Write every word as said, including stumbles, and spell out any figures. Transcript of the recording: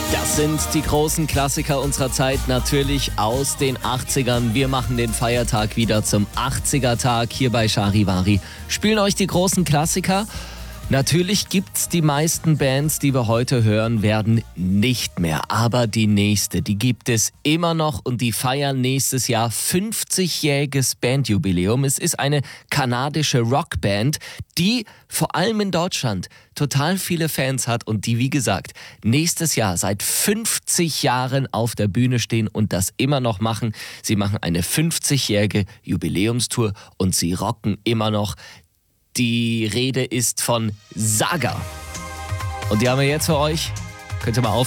Das sind die großen Klassiker unserer Zeit, natürlich aus den achtzigern. Wir machen den Feiertag wieder zum achtziger-Tag hier bei Charivari. Spielen euch die großen Klassiker. Natürlich gibt's die meisten Bands, die wir heute hören werden, nicht mehr. Aber die nächste, die gibt es immer noch und die feiern nächstes Jahr fünfzigjähriges Bandjubiläum. Es ist eine kanadische Rockband, die vor allem in Deutschland total viele Fans hat und die, wie gesagt, nächstes Jahr seit fünfzig Jahren auf der Bühne stehen und das immer noch machen. Sie machen eine fünfzigjährige Jubiläumstour und sie rocken immer noch. Die Rede ist von Saga. Und die haben wir jetzt für euch. Könnt ihr mal auf